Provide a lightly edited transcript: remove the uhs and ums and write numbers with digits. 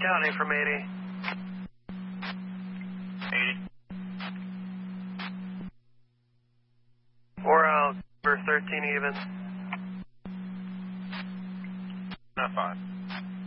County from 80. 80. We're out for 13 even. Not fine.